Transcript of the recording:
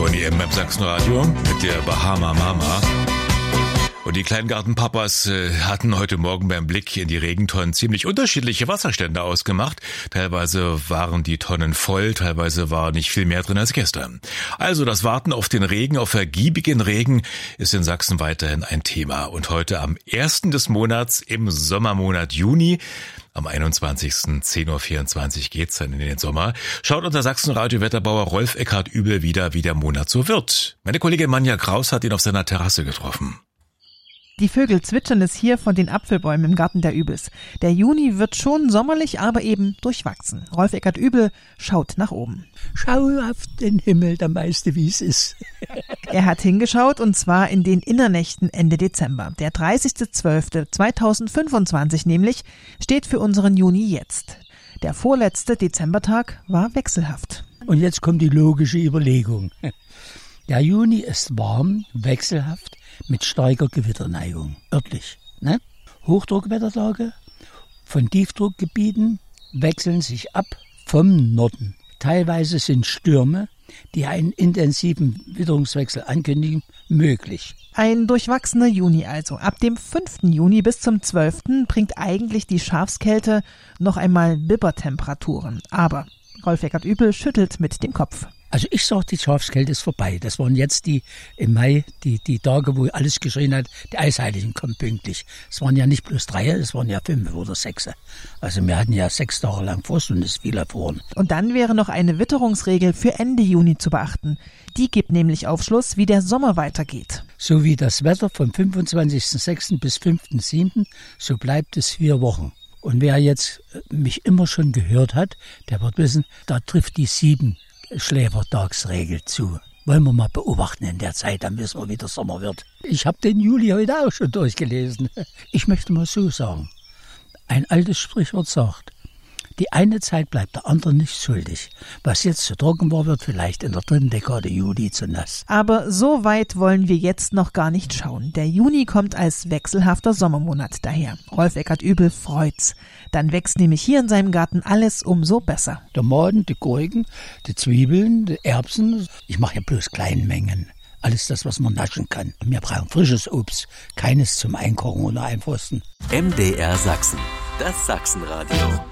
Bonnie M. beim Sachsenradio mit der Bahama Mama. Und die kleinen Gartenpapas hatten heute Morgen beim Blick in die Regentonnen ziemlich unterschiedliche Wasserstände ausgemacht. Teilweise waren die Tonnen voll, teilweise war nicht viel mehr drin als gestern. Also das Warten auf den Regen, auf ergiebigen Regen, ist in Sachsen weiterhin ein Thema. Und heute am 1. des Monats im Sommermonat Juni, am 21. 10.24 Uhr geht's dann in den Sommer, schaut unser Sachsenradio-Wetterbauer Rolf Eckhardt Übel wieder, wie der Monat so wird. Meine Kollegin Manja Kraus hat ihn auf seiner Terrasse getroffen. Die Vögel zwitschern es hier von den Apfelbäumen im Garten der Übels. Der Juni wird schon sommerlich, aber eben durchwachsen. Rolf Eckhardt Übel schaut nach oben. Schau auf den Himmel, dann weißt du, wie es ist. Er hat hingeschaut, und zwar in den Innernächten Ende Dezember. Der 30.12.2025 nämlich steht für unseren Juni jetzt. Der vorletzte Dezembertag war wechselhaft. Und jetzt kommt die logische Überlegung. Der Juni ist warm, wechselhaft, mit starker Gewitterneigung, örtlich. Ne? Hochdruckwettertage von Tiefdruckgebieten wechseln sich ab vom Norden. Teilweise sind Stürme, die einen intensiven Witterungswechsel ankündigen, möglich. Ein durchwachsener Juni also. Ab dem 5. Juni bis zum 12. bringt eigentlich die Schafskälte noch einmal Bibbertemperaturen. Aber Rolf Eckhardt Übel schüttelt mit dem Kopf. Also ich sage, die Schafskälte ist vorbei. Das waren jetzt im Mai die Tage, wo alles geschrien hat, die Eisheiligen kommen pünktlich. Es waren ja nicht bloß 3, es waren ja 5 oder 6. Also wir hatten ja 6 Tage lang Frost und es fiel erfroren. Und dann wäre noch eine Witterungsregel für Ende Juni zu beachten. Die gibt nämlich Aufschluss, wie der Sommer weitergeht. So wie das Wetter vom 25.06. bis 5.07., so bleibt es 4 Wochen. Und wer jetzt mich immer schon gehört hat, der wird wissen, da trifft die 7-Schläfertagsregel zu. Wollen wir mal beobachten in der Zeit, dann wissen wir, wie der Sommer wird. Ich habe den Juli heute auch schon durchgelesen. Ich möchte mal so sagen, ein altes Sprichwort sagt, die eine Zeit bleibt der andere nicht schuldig. Was jetzt zu trocken war, wird vielleicht in der 3. Dekade Juli zu nass. Aber so weit wollen wir jetzt noch gar nicht schauen. Der Juni kommt als wechselhafter Sommermonat daher. Rolf Eckhardt Übel freut's. Dann wächst nämlich hier in seinem Garten alles umso besser. Tomaten, die Gurken, die Zwiebeln, die Erbsen. Ich mache ja bloß kleine Mengen. Alles das, was man naschen kann. Wir brauchen frisches Obst, keines zum Einkochen oder Einfrosten. MDR Sachsen, das Sachsenradio.